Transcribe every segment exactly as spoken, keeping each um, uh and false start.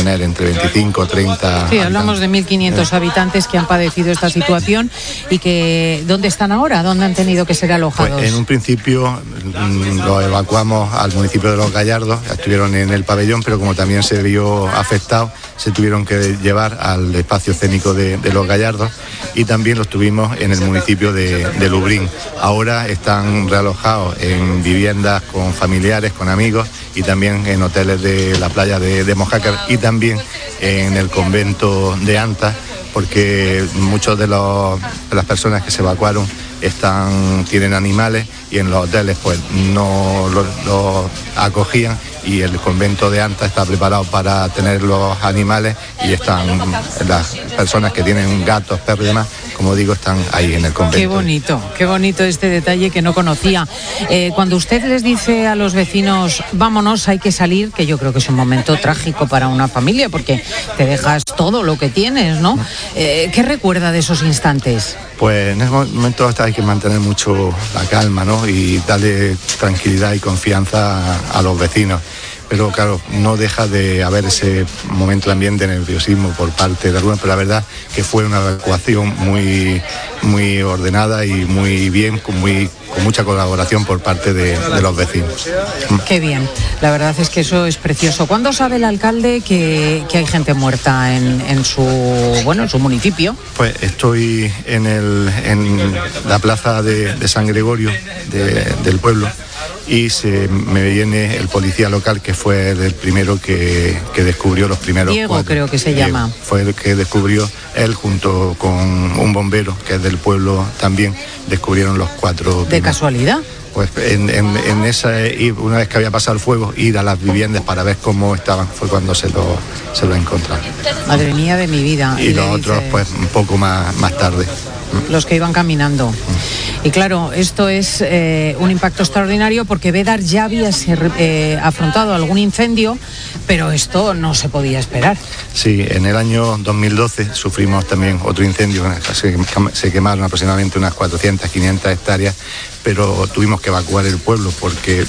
tener entre veinticinco o treinta. Sí, hablamos de mil quinientos habitantes que han padecido esta situación y que ¿dónde están ahora? ¿Dónde han tenido que ser alojados? Pues en un principio lo evacuamos al municipio de Los Gallardos, estuvieron en el pabellón, pero como también se vio afectado, se tuvieron que llevar al espacio escénico de, de Los Gallardos, y también los tuvimos en el municipio de, de Lubrín. Ahora están realojados en viviendas con familiares, con amigos, y también en hoteles de la playa de, de Mojácar, y también en el convento de Anta, porque muchos de, los, de las personas que se evacuaron están tienen animales, y en los hoteles pues no los, los acogían, y el convento de Anta está preparado para tener los animales, y están las personas que tienen gatos, perros y demás, como digo, están ahí en el convento. Qué bonito, qué bonito este detalle que no conocía. Eh, cuando usted les dice a los vecinos, vámonos, hay que salir, que yo creo que es un momento trágico para una familia, porque te dejas todo lo que tienes, ¿no? Eh, ¿Qué recuerda de esos instantes? Pues en ese momento hay que mantener mucho la calma, ¿no? Y darle tranquilidad y confianza a, a los vecinos. Pero claro, no deja de haber ese momento también de nerviosismo por parte de algunos, pero la verdad que fue una evacuación muy, muy ordenada y muy bien, con, muy, con mucha colaboración por parte de, de los vecinos. Qué bien, la verdad es que eso es precioso. ¿Cuándo sabe el alcalde que, que hay gente muerta en, en su bueno en su municipio? Pues estoy en, el, en la plaza de, de San Gregorio de, del pueblo, y se me viene el policía local, que fue el primero que, que descubrió los primeros Diego, cuatro. creo que se Diego, llama. Fue el que descubrió, él junto con un bombero que es del pueblo también, descubrieron los cuatro. ¿De primeros. casualidad? Pues en, en, en esa, una vez que había pasado el fuego, ir a las viviendas para ver cómo estaban, fue cuando se lo, se lo encontraron. Madre mía de mi vida. Y, y los otros dice... pues un poco más, más tarde. Los que iban caminando. Y claro, esto es eh, un impacto extraordinario, porque Bédar ya había eh, afrontado algún incendio, pero esto no se podía esperar. Sí, en el año dos mil doce sufrimos también otro incendio, se, se quemaron aproximadamente unas cuatrocientas, quinientas hectáreas, pero tuvimos que evacuar el pueblo porque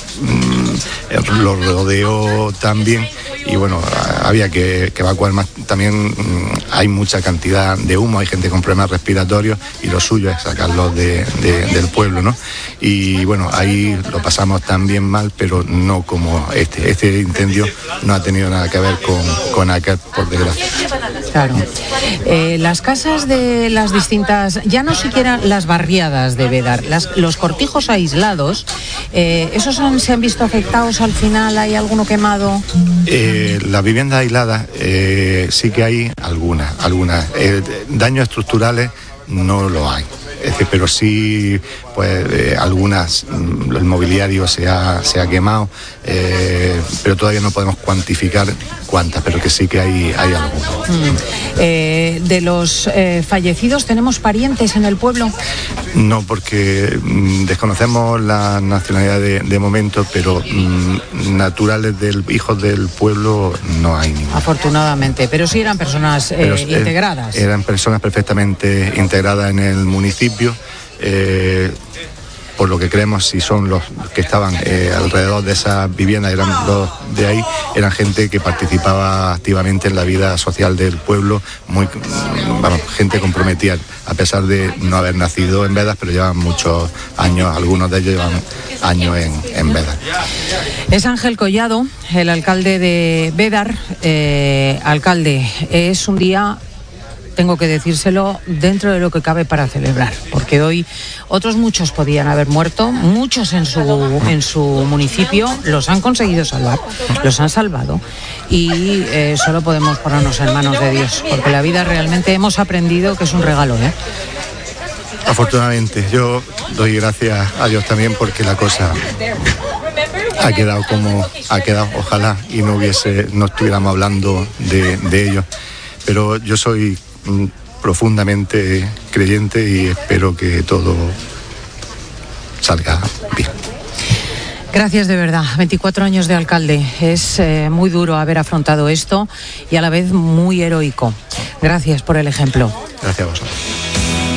mmm, lo rodeó también, y bueno, había que, que evacuar más. También mmm, hay mucha cantidad de humo, hay gente con problemas respiratorios, y lo suyo es sacarlos de, de, del pueblo, ¿no? Y bueno, ahí lo pasamos también mal, pero no como este. Este incendio no ha tenido nada que ver con, con aquel, por desgracia. Claro. Eh, las casas de las distintas, ya no siquiera las barriadas de Bédar, las, los cortijos aislados, eh, ¿esos han, se han visto afectados al final? ¿Hay alguno quemado? Eh, las viviendas aisladas eh, sí que hay algunas, algunas. Eh, daños estructurales no lo hay. Es decir, pero sí, pues eh, algunas, el mobiliario se ha, se ha quemado, eh, pero todavía no podemos cuantificar cuántas, pero que sí que hay, hay algunas. Mm. Eh, ¿De los eh, fallecidos tenemos parientes en el pueblo? No, porque mm, desconocemos la nacionalidad de, de momento, pero mm, naturales del hijos del pueblo no hay ninguno. Afortunadamente, pero sí eran personas eh, pero, eh, integradas. Eran personas perfectamente integradas en el municipio. Eh, por lo que creemos, si son los que estaban eh, alrededor de esas viviendas, eran los de ahí, eran gente que participaba activamente en la vida social del pueblo, muy, bueno, gente comprometida, a pesar de no haber nacido en Bédar, pero llevan muchos años, algunos de ellos llevan años en, en Bédar. Es Ángel Collado, el alcalde de Bédar. Eh, alcalde, es un día, tengo que decírselo, dentro de lo que cabe para celebrar, porque hoy otros muchos podían haber muerto, muchos en su en su municipio los han conseguido salvar, los han salvado, y eh, solo podemos ponernos en manos de Dios, porque la vida realmente hemos aprendido que es un regalo, ¿eh? Afortunadamente, yo doy gracias a Dios también, porque la cosa ha quedado como ha quedado, ojalá y no hubiese, no estuviéramos hablando de, de ello, pero yo soy profundamente creyente y espero que todo salga bien. Gracias de verdad, veinticuatro años de alcalde, es eh, muy duro haber afrontado esto y a la vez muy heroico. Gracias por el ejemplo. Gracias a vosotros.